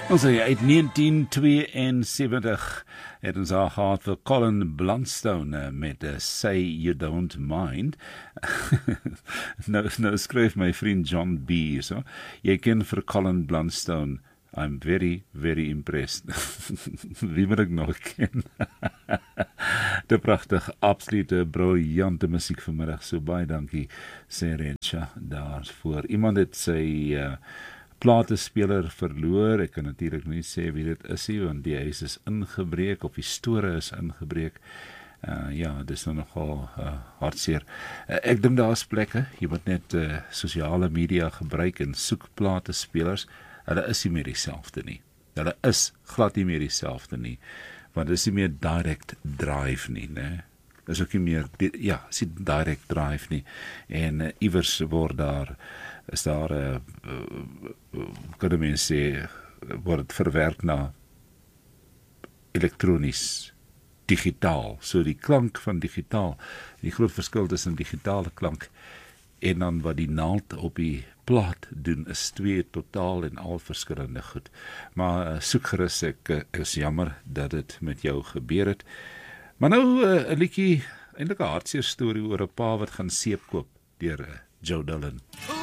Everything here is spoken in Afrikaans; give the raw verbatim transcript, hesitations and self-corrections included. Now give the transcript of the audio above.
Ons sê uit negentien tweeënsewentig het ons al gehad vir Colin Blunstone met uh, Say You Don't Mind. nou, nou skryf my vriend John B. So, jy ken vir Colin Blunstone. I'm very, very impressed. Wie moet ek nog ken? De prachtig, absolute, briljante muziek vanmiddag. So baie dankie, sê Rensha daarvoor. Iemand het sy uh, platespeler verloor. Ek kan natuurlijk nie sê wie dit is nie, want die huis is ingebreek, of die store is ingebreek. Uh, ja, dit is nou nogal uh, hartseer. Uh, ek dink daar is plekke, jy moet net uh, sosiale media gebruik en soek platespelers. Hulle is nie meer dieselfde nie. Hulle is glad nie meer dieselfde nie, want dit is nie meer direct drive nie, né? Dit is ook nie meer, ja, is nie direct drive nie, en uh, iewers word daar, is daar, uh, uh, kan die mens sê, word het verwerk na elektronies, digitaal, so die klank van digitaal, die groot verskil tussen digitale klank, en dan wat die naald op die plaat doen, is twee totaal en al verskillende goed. Maar uh, soek gerus, ek uh, is jammer dat dit met jou gebeur het. Maar nou, 'n uh, liedjie, eintlik 'n hartseer storie oor 'n pa wat gaan seep koop deur uh, Joe Dillon.